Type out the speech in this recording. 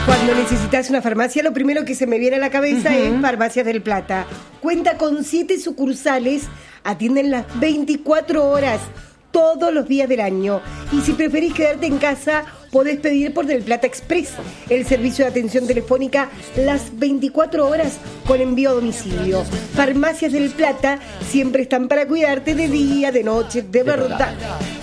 Cuando necesitas una farmacia, lo primero que se me viene a la cabeza es Farmacias del Plata. Cuenta con 7 sucursales, atienden las 24 horas, todos los días del año. Y si preferís quedarte en casa, podés pedir por Del Plata Express, el servicio de atención telefónica las 24 horas con envío a domicilio. Farmacias del Plata siempre están para cuidarte de día, de noche, de verdad.